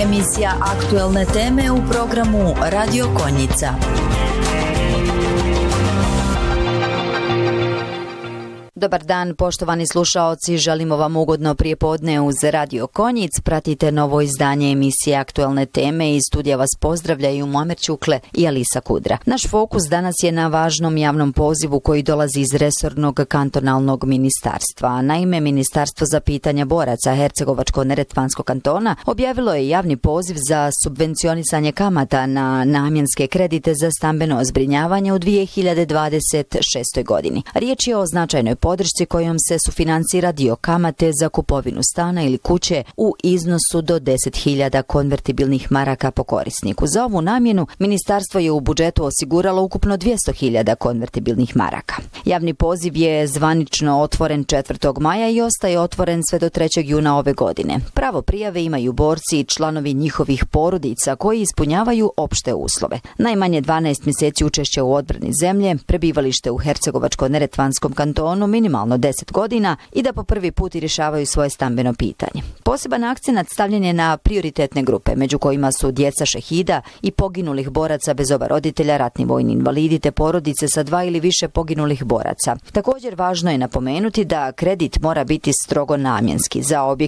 Emisija Aktuelne teme u programu Radio Konjica. Dobar dan, poštovani slušaoci, želimo vam ugodno prijepodne uz Radio Konjic. Pratite novo izdanje emisije Aktuelne teme. Iz studija vas pozdravljaju Muamer Ćukle i Alisa Kudra. Naš fokus danas je na važnom javnom pozivu koji dolazi iz resornog kantonalnog ministarstva. Naime, Ministarstvo za pitanja boraca Hercegovačko-neretvanskog kantona objavilo je javni poziv za subvencionisanje kamata na namjenske kredite za stambeno zbrinjavanje u 2026. godini. Riječ je o značajnoj podršci kojom se sufinansira dio kamate za kupovinu stana ili kuće u iznosu do 10.000 konvertibilnih maraka po korisniku. Za ovu namjenu ministarstvo je u budžetu osiguralo ukupno 200.000 konvertibilnih maraka. Javni poziv je zvanično otvoren 4. maja i ostaje otvoren sve do 3. juna ove godine. Pravo prijave imaju borci i članovi njihovih porodica koji ispunjavaju opšte uslove. Najmanje 12 mjeseci učešća u odbrani zemlje, prebivalište u Hercegovačko-neretvanskom kantonu minimalno 10 godina i da po prvi put rješavaju svoje stambeno pitanje. Poseban akcenat stavljen je na prioritetne grupe, među kojima su djeca šehida i poginulih boraca bez oba roditelja, ratni vojni invalidi te porodice sa 2 ili više poginulih boraca. Također važno je napomenuti da kredit mora biti strogo namjenski za objekte